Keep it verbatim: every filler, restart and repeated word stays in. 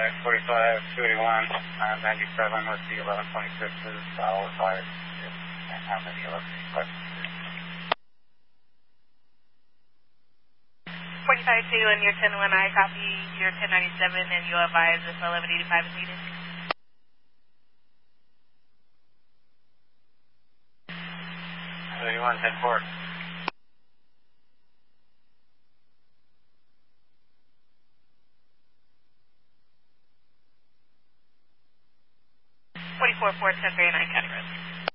forty-five, two eighty-one, uh, ninety-seven with the eleven twenty-sixes, I'll advise if and how many eleven questions. forty-five two and your ten one, I copy your ten ninety-seven and you'll advise if eleven eighty-five is needed. thirty-one, ten four. forty-four four, ten thirty-nine County Road.